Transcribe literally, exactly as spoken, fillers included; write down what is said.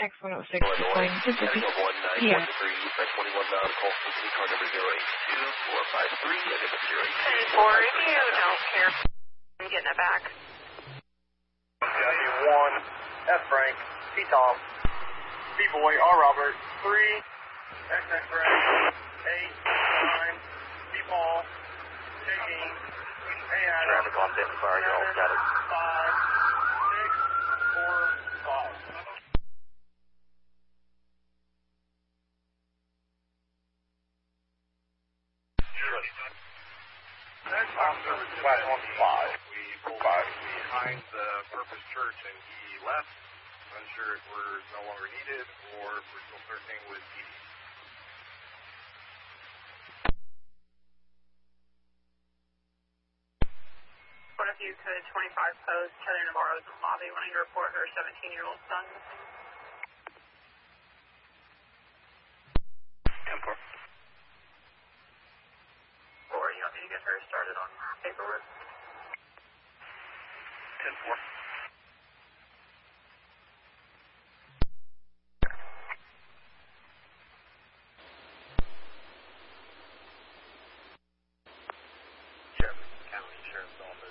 X one oh six going to fifty. Yeah. Or if you don't care, I'm getting it back. one, F Frank, P Tom, B Boy, R Robert, three, X X Ray, eight, nine, B Paul, J King, A Adam, seven, five, six, four, five. Next officer was class one five. We pulled five behind the Purpose Church and he left. Unsure if we're no longer needed or if we're still searching with P D. One of you could twenty-five post Heather Navarro's in the lobby wanting to report her seventeen-year-old son missing. ten four. Or you want me to get her started on paperwork? ten four.